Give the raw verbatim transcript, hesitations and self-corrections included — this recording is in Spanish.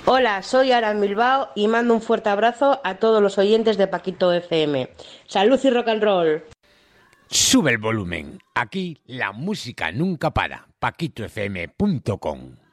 Hola, soy Aran Bilbao y mando un fuerte abrazo a todos los oyentes de Paquito F M. ¡Salud y rock and roll! Sube el volumen. Aquí la música nunca para. paquito f m punto com